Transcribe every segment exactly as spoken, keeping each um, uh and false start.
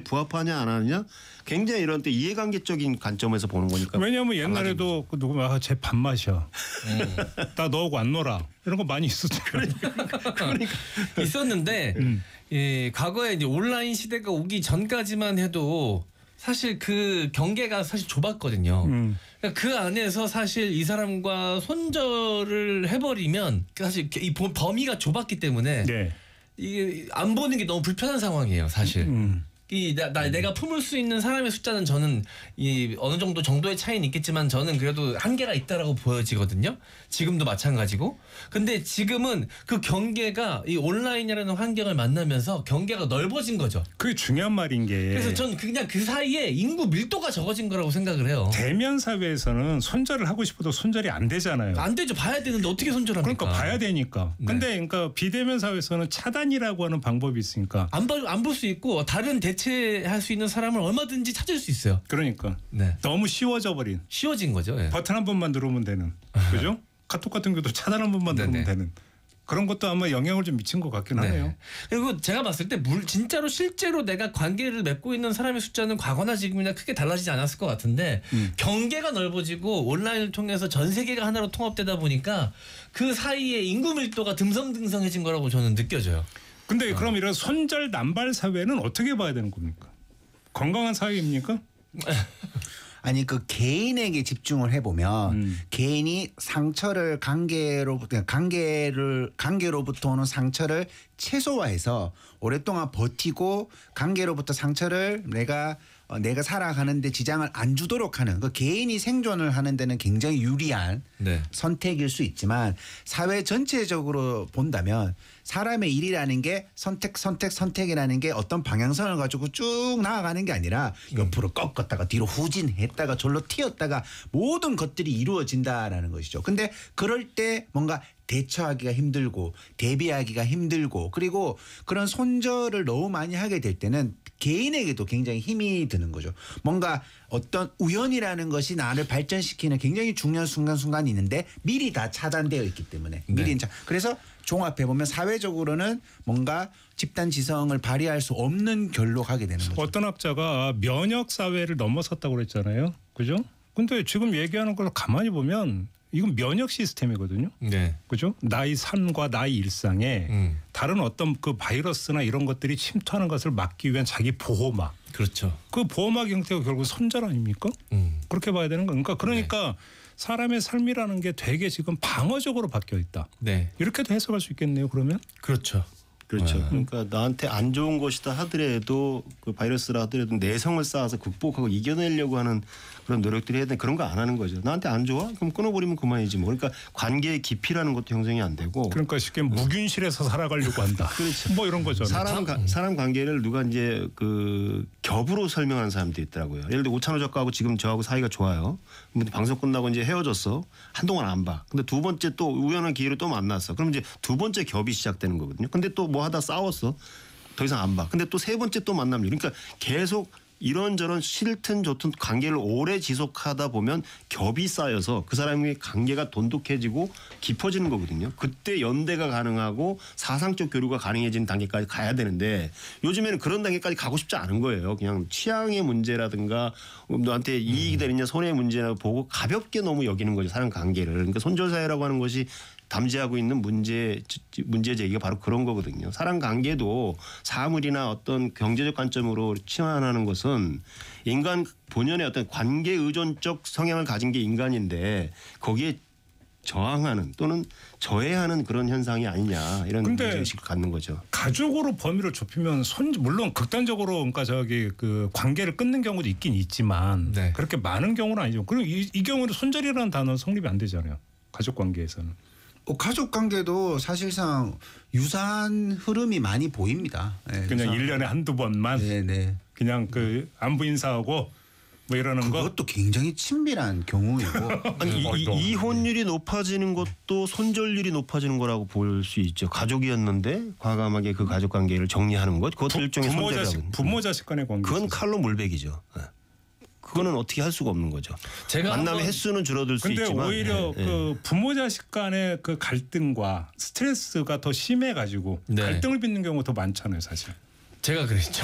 부합하냐 안 하느냐 굉장히 이런 때 이해관계적인 관점에서 보는 거니까. 왜냐하면 옛날에도 그 누구 아, 쟤 밥맛이야. 음. 나 너하고 안 놀아. 이런 거 많이 있었죠. 그러니까 있었는데 음. 예, 과거에 이제 온라인 시대가 오기 전까지만 해도 사실 그 경계가 사실 좁았거든요. 음. 그러니까 그 안에서 사실 이 사람과 손절을 해버리면 사실 이 범위가 좁았기 때문에 네. 이게 안 보는 게 너무 불편한 상황이에요, 사실. 음. 이 나, 나 내가 품을 수 있는 사람의 숫자는 저는 이 어느 정도 정도의 차이는 있겠지만 저는 그래도 한계가 있다라고 보여지거든요. 지금도 마찬가지고. 근데 지금은 그 경계가 이 온라인이라는 환경을 만나면서 경계가 넓어진 거죠. 그게 중요한 말인 게. 그래서 전 그냥 그 사이에 인구 밀도가 적어진 거라고 생각을 해요. 대면 사회에서는 손절을 하고 싶어도 손절이 안 되잖아요. 안 되죠. 봐야 되는데 어떻게 손절합니까? 그러니까 봐야 되니까. 네. 근데 그러니까 비대면 사회에서는 차단이라고 하는 방법이 있으니까. 안 볼 수 있고 다른 대체할 수 있는 사람을 얼마든지 찾을 수 있어요. 그러니까 네. 너무 쉬워져 버린. 쉬워진 거죠. 예. 버튼 한 번만 누르면 되는. 그죠? 카톡 같은 경우도 차단 한 번만 네네. 누르면 되는. 그런 것도 아마 영향을 좀 미친 것 같긴 네. 하네요. 그리고 제가 봤을 때 물, 진짜로 실제로 내가 관계를 맺고 있는 사람의 숫자는 과거나 지금이나 크게 달라지지 않았을 것 같은데 음. 경계가 넓어지고 온라인을 통해서 전 세계가 하나로 통합되다 보니까 그 사이에 인구 밀도가 듬성듬성해진 거라고 저는 느껴져요. 근데 그럼 이런 손절 남발 사회는 어떻게 봐야 되는 겁니까? 건강한 사회입니까? 아니 그 개인에게 집중을 해보면 음. 개인이 상처를 관계로부터 관계를 관계로부터 오는 상처를 최소화해서 오랫동안 버티고 관계로부터 상처를 내가 어, 내가 살아가는데 지장을 안 주도록 하는 그 개인이 생존을 하는 데는 굉장히 유리한 네. 선택일 수 있지만 사회 전체적으로 본다면 사람의 일이라는 게 선택 선택 선택이라는 게 어떤 방향성을 가지고 쭉 나아가는 게 아니라 옆으로 꺾었다가 뒤로 후진했다가 절로 튀었다가 모든 것들이 이루어진다라는 것이죠. 근데 그럴 때 뭔가 대처하기가 힘들고 대비하기가 힘들고 그리고 그런 손절을 너무 많이 하게 될 때는 개인에게도 굉장히 힘이 드는 거죠. 뭔가 어떤 우연이라는 것이 나를 발전시키는 굉장히 중요한 순간순간이 있는데 미리 다 차단되어 있기 때문에 미리 네. 그래서 종합해 보면 사회적으로는 뭔가 집단 지성을 발휘할 수 없는 결로 가게 되는 거죠. 어떤 학자가 면역 사회를 넘어섰다고 그랬잖아요. 그죠? 근데 지금 얘기하는 걸 가만히 보면 이건 면역 시스템이거든요. 네. 그죠? 나의 삶과 나의 일상에 음. 다른 어떤 그 바이러스나 이런 것들이 침투하는 것을 막기 위한 자기 보호막. 그렇죠. 그 보호막 형태가 결국 손절 아닙니까? 음. 그렇게 봐야 되는 거니까. 그러니까 네. 사람의 삶이라는 게 되게 지금 방어적으로 바뀌어 있다. 네. 이렇게도 해석할 수 있겠네요. 그러면? 그렇죠. 그렇죠. 네. 그러니까 나한테 안 좋은 것이다 하더라도 그 바이러스라 하더라도 내성을 쌓아서 극복하고 이겨내려고 하는 그런 노력들이 해야 돼. 그런 거 안 하는 거죠. 나한테 안 좋아? 그럼 끊어버리면 그만이지 뭐. 그러니까 관계의 깊이라는 것도 형성이 안 되고. 그러니까 쉽게 무균실에서 살아가려고 한다. 그렇죠. 뭐 이런 거죠. 사람 가, 사람 관계를 누가 이제 그 겹으로 설명하는 사람도 있더라고요. 예를 들어 오찬호 작가하고 지금 저하고 사이가 좋아요. 근데 방송 끝나고 이제 헤어졌어. 한동안 안 봐. 근데 두 번째 또 우연한 기회로 또 만났어. 그럼 이제 두 번째 겹이 시작되는 거거든요. 근데 또 뭐 하다 싸웠어. 더 이상 안 봐. 근데 또 세 번째 또 만나면 그러니까 계속 이런저런 싫든 좋든 관계를 오래 지속하다 보면 겹이 쌓여서 그 사람의 관계가 돈독해지고 깊어지는 거거든요. 그때 연대가 가능하고 사상적 교류가 가능해지는 단계까지 가야 되는데 요즘에는 그런 단계까지 가고 싶지 않은 거예요. 그냥 취향의 문제라든가 너한테 이익이 되느냐 손해의 문제나 보고 가볍게 너무 여기는 거죠. 사람 관계를. 그러니까 손절사회라고 하는 것이 담재하고 있는 문제 문제 제기가 바로 그런 거거든요. 사람 관계도 사물이나 어떤 경제적 관점으로 치환하는 것은 인간 본연의 어떤 관계 의존적 성향을 가진 게 인간인데 거기에 저항하는 또는 저해하는 그런 현상이 아니냐 이런 문제의식을 갖는 거죠. 가족으로 범위를 좁히면 손 물론 극단적으로 그러니까 저기 그 관계를 끊는 경우도 있긴 있지만 네. 그렇게 많은 경우는 아니죠. 그리고 이, 이 경우는 손절이라는 단어는 성립이 안 되잖아요. 가족 관계에서는. 어, 가족 관계도 사실상 유사한 흐름이 많이 보입니다. 네, 그냥 유사한. 일 년에 한두 번만 네, 네. 그냥 그 안부 인사하고 뭐 이러는 거. 그것도 굉장히 친밀한 경우이고. 아니, 네. 이, 이혼율이 높아지는 것도 손절률이 높아지는 거라고 볼 수 있죠. 가족이었는데 과감하게 그 가족 관계를 정리하는 것. 그것도 부, 일종의 부모 손절이라고. 자식 부모 자식 간의 관계. 그건 칼로 물베기죠. 네. 그거는 어떻게 할 수가 없는 거죠. 제가 만남의 한번 횟수는 줄어들 수 근데 있지만 오히려 예, 예. 그 부모 자식 간의 그 갈등과 스트레스가 더 심해가지고 네. 갈등을 빚는 경우가 더 많잖아요, 사실. 제가 그랬죠.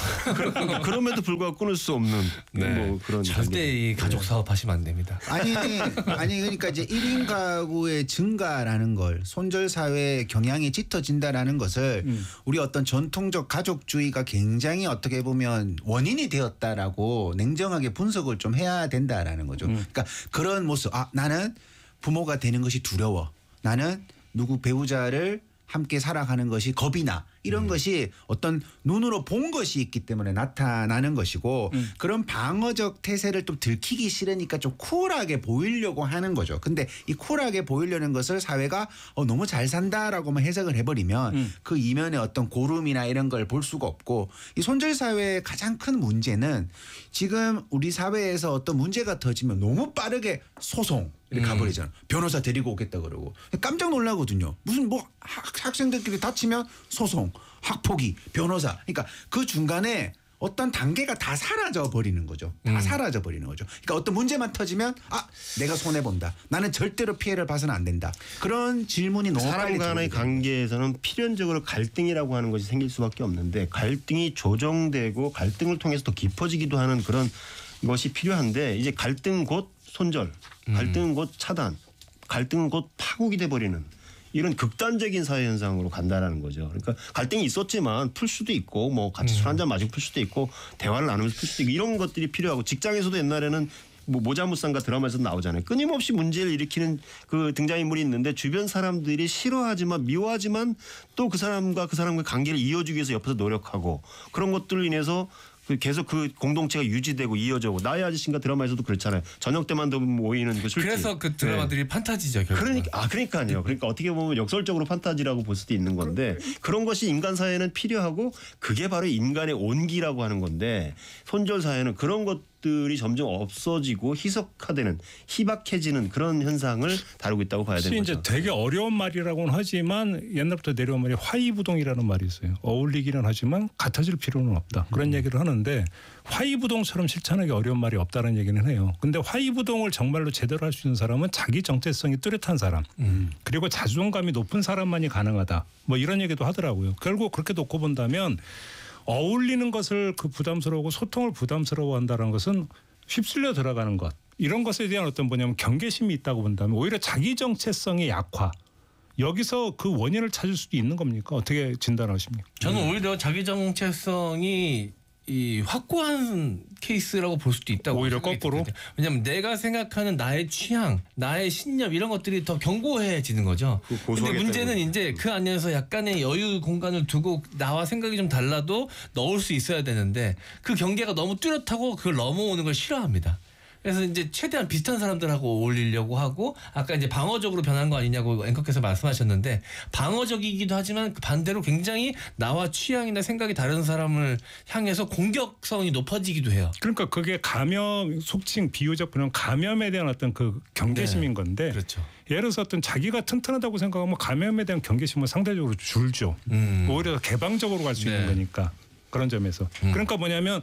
그럼에도 불구하고 끊을 수 없는 네. 뭐 그런 절대 이 가족 사업 하시면 안 됩니다. 아니 아니 그러니까 이제 일 인 가구의 증가라는 걸 손절 사회 경향이 짙어진다라는 것을 음. 우리 어떤 전통적 가족주의가 굉장히 어떻게 보면 원인이 되었다라고 냉정하게 분석을 좀 해야 된다라는 거죠. 음. 그러니까 그런 모습 아 나는 부모가 되는 것이 두려워. 나는 누구 배우자를 함께 살아가는 것이 겁이 나. 이런 음. 것이 어떤 눈으로 본 것이 있기 때문에 나타나는 것이고 음. 그런 방어적 태세를 좀 들키기 싫으니까 좀 쿨하게 보이려고 하는 거죠. 근데 이 쿨하게 보이려는 것을 사회가 어, 너무 잘 산다라고만 해석을 해버리면 음. 그 이면에 어떤 고름이나 이런 걸 볼 수가 없고 이 손절 사회의 가장 큰 문제는 지금 우리 사회에서 어떤 문제가 터지면 너무 빠르게 소송 이렇게 음. 가버리잖아. 변호사 데리고 오겠다 그러고 깜짝 놀라거든요. 무슨 뭐 학, 학생들끼리 다치면 소송, 학폭위, 변호사. 그러니까 그 중간에 어떤 단계가 다 사라져 버리는 거죠. 다 음. 사라져 버리는 거죠. 그러니까 어떤 문제만 터지면 아 내가 손해 본다. 나는 절대로 피해를 봐서는 안 된다. 그런 질문이 너무 사람 빨리 간의 들어오게 돼요. 관계에서는 필연적으로 갈등이라고 하는 것이 생길 수밖에 없는데 갈등이 조정되고 갈등을 통해서 더 깊어지기도 하는 그런 것이 필요한데 이제 갈등 곧 손절, 갈등은 곧 차단, 갈등은 곧 파국이 돼버리는 이런 극단적인 사회 현상으로 간다라는 거죠. 그러니까 갈등이 있었지만 풀 수도 있고 뭐 같이 술 한잔 마시고 풀 수도 있고 대화를 나누면서 풀 수도 있고 이런 것들이 필요하고 직장에서도 옛날에는 뭐 모자무쌍가 드라마에서 나오잖아요. 끊임없이 문제를 일으키는 그 등장인물이 있는데 주변 사람들이 싫어하지만 미워하지만 또 그 사람과 그 사람과의 관계를 이어주기 위해서 옆에서 노력하고 그런 것들로 인해서 그 계속 그 공동체가 유지되고 이어져고 나의 아저씨인가 드라마에서도 그렇잖아요. 저녁 때만 더 모이는 그 술집. 그래서 그 드라마들이 네. 판타지죠. 결국. 그러니까 아 그러니까요. 그러니까 어떻게 보면 역설적으로 판타지라고 볼 수도 있는 건데 그런 것이 인간 사회는 필요하고 그게 바로 인간의 온기라고 하는 건데 손절 사회는 그런 것들이 점점 없어지고 희석화되는 희박해지는 그런 현상을 다루고 있다고 봐야 되는 이제 거죠. 되게 어려운 말이라고는 하지만 옛날부터 내려온 말이 화이부동이라는 말이 있어요. 어울리기는 하지만 같아질 필요는 없다. 그런 얘기를 하는데 화이부동처럼 실천하기 어려운 말이 없다는 얘기는 해요. 근데 화이부동을 정말로 제대로 할 수 있는 사람은 자기 정체성이 뚜렷한 사람 음. 그리고 자존감이 높은 사람만이 가능하다. 뭐 이런 얘기도 하더라고요. 결국 그렇게 놓고 본다면 어울리는 것을 그 부담스러워하고 소통을 부담스러워한다는 것은 휩쓸려 들어가는 것. 이런 것에 대한 어떤 뭐냐면 경계심이 있다고 본다면 오히려 자기 정체성의 약화. 여기서 그 원인을 찾을 수도 있는 겁니까? 어떻게 진단하십니까? 저는 오히려 자기 정체성이 이 확고한 케이스라고 볼 수도 있다고 오히려 생각이 거꾸로? 들거든요. 왜냐하면 내가 생각하는 나의 취향, 나의 신념 이런 것들이 더 견고해지는 거죠. 그 근데 고소하겠다는 문제는 거죠. 이제 그 안에서 약간의 여유 공간을 두고 나와 생각이 좀 달라도 넣을 수 있어야 되는데 그 경계가 너무 뚜렷하고 그걸 넘어오는 걸 싫어합니다. 그래서 이제 최대한 비슷한 사람들하고 어울리려고 하고 아까 이제 방어적으로 변한 거 아니냐고 앵커께서 말씀하셨는데 방어적이기도 하지만 그 반대로 굉장히 나와 취향이나 생각이 다른 사람을 향해서 공격성이 높아지기도 해요. 그러니까 그게 감염, 속칭 비유적 분명 감염에 대한 어떤 그 경계심인 건데 그렇죠. 예를 들어서 어떤 자기가 튼튼하다고 생각하면 감염에 대한 경계심은 상대적으로 줄죠. 음. 오히려 개방적으로 갈 수 네. 있는 거니까 그런 점에서. 음. 그러니까 뭐냐면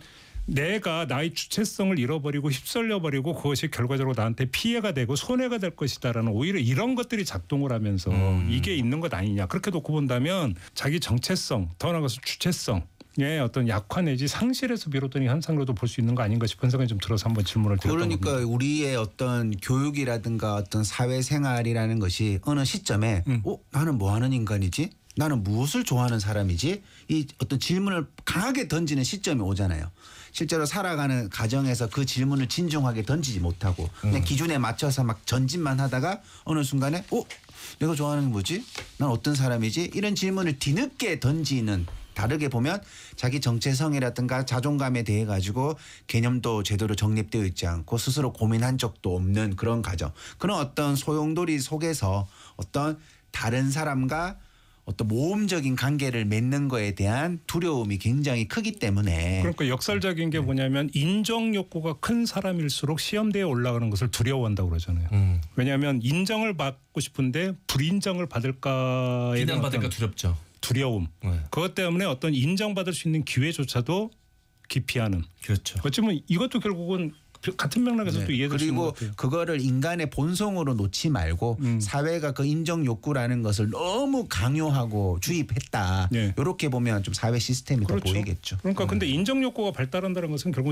내가 나의 주체성을 잃어버리고 휩쓸려버리고 그것이 결과적으로 나한테 피해가 되고 손해가 될 것이다라는 오히려 이런 것들이 작동을 하면서 음. 이게 있는 것 아니냐. 그렇게 놓고 본다면 자기 정체성 더 나아가서 주체성 의 어떤 약화 내지 상실에서 비롯된 현상으로도 볼 수 있는 거 아닌가 싶은 생각이 좀 들어서 한번 질문을 드렸던 그러니까 겁니다. 우리의 어떤 교육이라든가 어떤 사회생활이라는 것이 어느 시점에 음. 어 나는 뭐 하는 인간이지? 나는 무엇을 좋아하는 사람이지? 이 어떤 질문을 강하게 던지는 시점이 오잖아요. 실제로 살아가는 가정에서 그 질문을 진중하게 던지지 못하고 그냥 음. 기준에 맞춰서 막 전진만 하다가 어느 순간에 어 내가 좋아하는 게 뭐지? 난 어떤 사람이지? 이런 질문을 뒤늦게 던지는 다르게 보면 자기 정체성이라든가 자존감에 대해 가지고 개념도 제대로 정립되어 있지 않고 스스로 고민한 적도 없는 그런 가정. 그런 어떤 소용돌이 속에서 어떤 다른 사람과 어떤 모험적인 관계를 맺는 거에 대한 두려움이 굉장히 크기 때문에 그러니까 역설적인 게 뭐냐면 인정 욕구가 큰 사람일수록 시험대에 올라가는 것을 두려워한다고 그러잖아요. 음. 왜냐하면 인정을 받고 싶은데 불인정을 받을까에 대한 비난받을까 어떤 두렵죠. 두려움. 네. 그것 때문에 어떤 인정받을 수 있는 기회조차도 기피하는. 그렇죠. 어쩌면 이것도 결국은 같은 맥락에서 네. 또 이해될 수 있는 그리고 것 같아요. 그거를 인간의 본성으로 놓지 말고 음. 사회가 그 인정 욕구라는 것을 너무 강요하고 주입했다. 네. 이렇게 보면 좀 사회 시스템이 그렇죠. 더 보이겠죠. 그러니까 근데 인정 욕구가 발달한다는 것은 결국